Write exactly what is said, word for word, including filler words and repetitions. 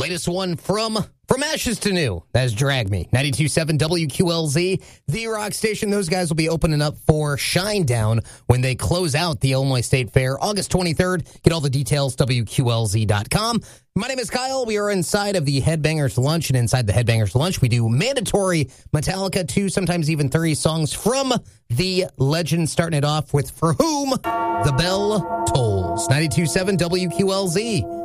Latest one from From Ashes to New. That is Drag Me. ninety-two point seven W Q L Z, the rock station. Those guys will be opening up for Shinedown when they close out the Illinois State Fair, August twenty-third. Get all the details, W Q L Z dot com. My name is Kyle. We are inside of the Headbangers Lunch, and inside the Headbangers Lunch, we do mandatory Metallica, two, sometimes even thirty songs from the legend, starting it off with For Whom the Bell Tolls. ninety-two point seven W Q L Z.